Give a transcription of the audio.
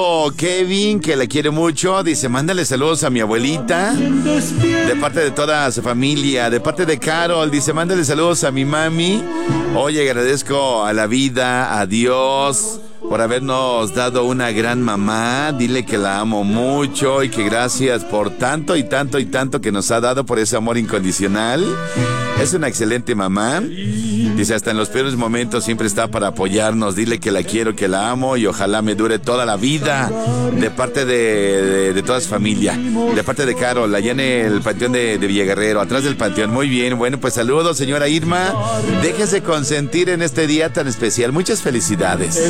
Kevin, que la quiere mucho, dice, mándale saludos a mi abuelita, de parte de toda su familia. De parte de Carol, dice, mándale saludos a mi mami. Oye, agradezco a la vida, a Dios, por habernos dado una gran mamá. Dile que la amo mucho y que gracias por tanto y tanto y tanto que nos ha dado, por ese amor incondicional. Es una excelente mamá. Dice, hasta en los peores momentos siempre está para apoyarnos. Dile que la quiero, que la amo y ojalá me dure toda la vida. De parte de toda su familia. De parte de Carol, allá en el panteón de Villaguerrero, atrás del panteón. Muy bien, bueno, pues saludos, señora Irma. Déjese consentir en este día tan especial. Muchas felicidades.